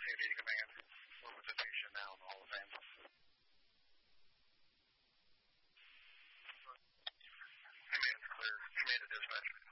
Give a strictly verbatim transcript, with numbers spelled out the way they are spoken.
V Command. We're with the patient now in the Hall of Fame. He made it clear. He made a dispatch.